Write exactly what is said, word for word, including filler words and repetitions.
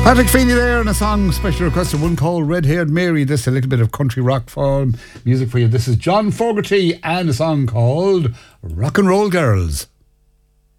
Patrick Feeney there, and a song special requested, one called Red Haired Mary. This a little bit of country rock form music for you. This is John Fogerty and a song called Rock and Roll Girls.